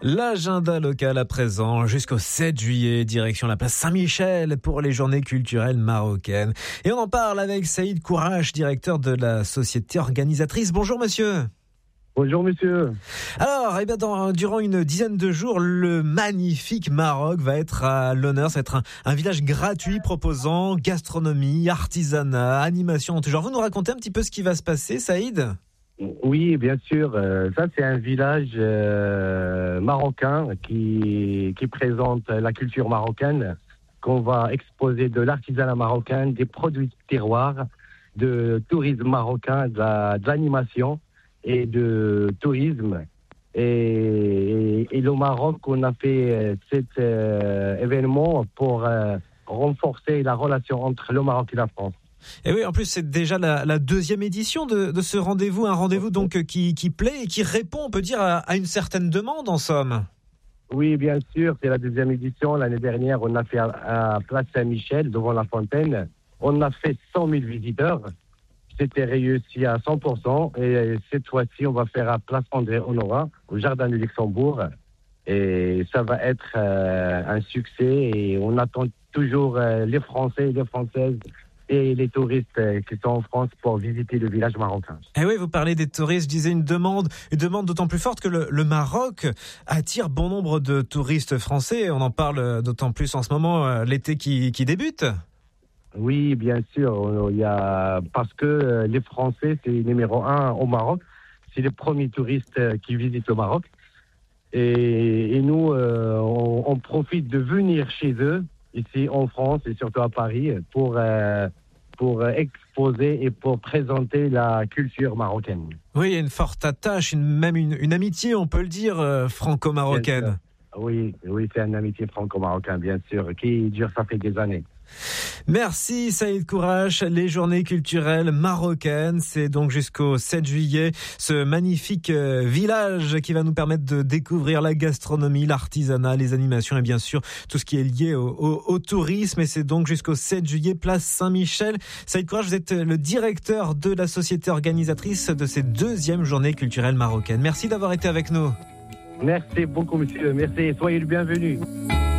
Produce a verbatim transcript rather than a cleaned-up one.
L'agenda local à présent jusqu'au sept juillet, direction la place Saint-Michel pour les journées culturelles marocaines. Et on en parle avec Saïd Kourache, directeur de la société organisatrice. Bonjour monsieur. Bonjour monsieur. Alors, eh bien, dans, durant une dizaine de jours, le magnifique Maroc va être à l'honneur. Ça va être un, un village gratuit proposant gastronomie, artisanat, animation en tout genre. Vous nous racontez un petit peu ce qui va se passer, Saïd ? Oui, bien sûr. Euh, ça, c'est un village euh, marocain qui, qui présente la culture marocaine, qu'on va exposer de l'artisanat marocain, des produits de terroir, de tourisme marocain, de, la, de l'animation et de tourisme. Et, et, et le Maroc, on a fait cet euh, événement pour euh, renforcer la relation entre le Maroc et la France. Et oui, en plus, c'est déjà la, la deuxième édition de, de ce rendez-vous, un rendez-vous donc qui, qui plaît et qui répond, on peut dire, à, à une certaine demande, en somme. Oui, bien sûr, c'est la deuxième édition. L'année dernière, on a fait à, à Place Saint-Michel, devant la fontaine. On a fait cent mille visiteurs. C'était réussi à cent pour cent. Et cette fois-ci, on va faire à Place André-Honorat, au Jardin du Luxembourg. Et ça va être euh, un succès. Et on attend toujours euh, les Français et les Françaises et les touristes qui sont en France pour visiter le village marocain. Eh oui, vous parlez des touristes, je disais une demande, une demande d'autant plus forte que le, le Maroc attire bon nombre de touristes français. On en parle d'autant plus en ce moment, l'été qui, qui débute. Oui, bien sûr. Il y a, parce que les Français, c'est numéro un au Maroc. C'est les premiers touristes qui visitent le Maroc. Et, et nous, euh, on, on profite de venir chez eux, ici en France et surtout à Paris, pour... Euh, pour exposer et pour présenter la culture marocaine. Oui, il y a une forte attache, une, même une, une amitié, on peut le dire, euh, franco-marocaine. Oui, oui, c'est une amitié franco-marocaine, bien sûr, qui dure, ça fait des années. Merci Saïd Kourache. Les journées culturelles marocaines, c'est donc jusqu'au sept juillet, ce magnifique village qui va nous permettre de découvrir la gastronomie, l'artisanat, les animations et bien sûr tout ce qui est lié au, au, au tourisme. Et c'est donc jusqu'au sept juillet, place Saint-Michel. Saïd Kourache, vous êtes le directeur de la société organisatrice de ces deuxièmes journées culturelles marocaines. Merci d'avoir été avec nous. Merci beaucoup monsieur, merci, soyez le bienvenu.